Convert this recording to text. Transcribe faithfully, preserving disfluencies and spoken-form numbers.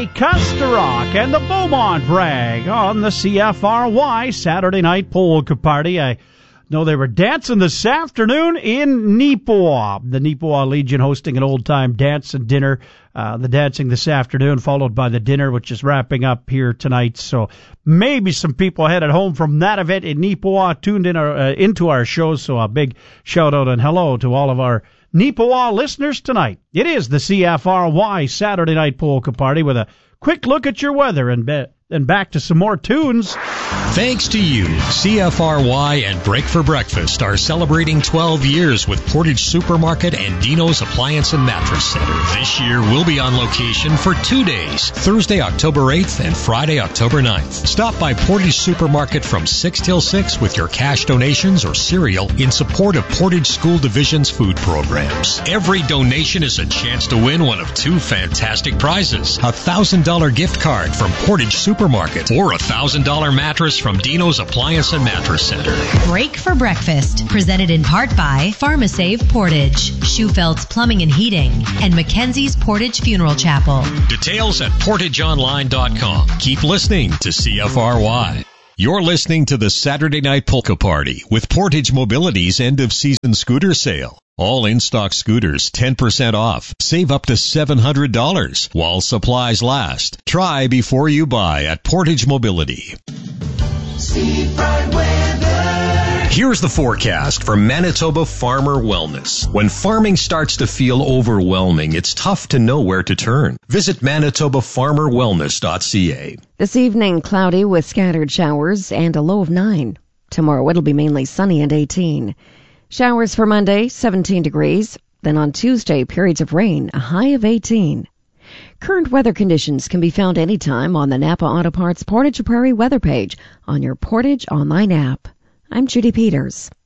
Ray Kusterok and the Beaumont Rag on the C F R Y Saturday Night Polka Party. I know they were dancing this afternoon in Neepawa. The Neepawa Legion hosting an old-time dance and dinner. Uh, the dancing this afternoon, followed by the dinner, which is wrapping up here tonight. So maybe some people headed home from that event in Neepawa tuned in our, uh, into our show. So a big shout-out and hello to all of our Neepawa listeners tonight. It is the C F R Y Saturday Night Polka Party with a quick look at your weather and be- and back to some more tunes. Thanks to you, C F R Y and Break for Breakfast are celebrating twelve years with Portage Supermarket and Dino's Appliance and Mattress Center. This year, we'll be on location for two days, Thursday, October eighth and Friday, October ninth. Stop by Portage Supermarket from six till six with your cash donations or cereal in support of Portage School Division's food programs. Every donation is a chance to win one of two fantastic prizes. A one thousand dollars gift card from Portage Supermarket or a one thousand dollars mattress from Dino's Appliance and Mattress Center. Break for Breakfast, presented in part by PharmaSave Portage, Schufeld's Plumbing and Heating, and Mackenzie's Portage Funeral Chapel. Details at portage online dot com. Keep listening to C F R Y. You're listening to the Saturday Night Polka Party with Portage Mobility's end-of-season scooter sale. All in-stock scooters ten percent off. Save up to seven hundred dollars while supplies last. Try before you buy at Portage Mobility. Seafront weather. Here's the forecast for Manitoba Farmer Wellness. When farming starts to feel overwhelming, it's tough to know where to turn. Visit manitoba farmer wellness dot c a. This evening, cloudy with scattered showers and a low of nine. Tomorrow, it'll be mainly sunny and eighteen. Showers for Monday, seventeen degrees. Then on Tuesday, periods of rain, a high of eighteen. Current weather conditions can be found anytime on the Napa Auto Parts Portage Prairie weather page on your Portage online app. I'm Judy Peters.